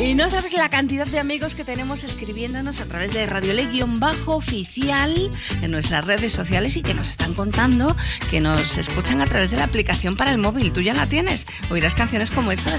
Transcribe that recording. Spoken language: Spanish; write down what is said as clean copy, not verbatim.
Y no sabes la cantidad de amigos que tenemos escribiéndonos a través de Radiolek_oficial en nuestras redes sociales y que nos están contando que nos escuchan a través de la aplicación para el móvil. ¿Tú ya la tienes? Oirás canciones como esta de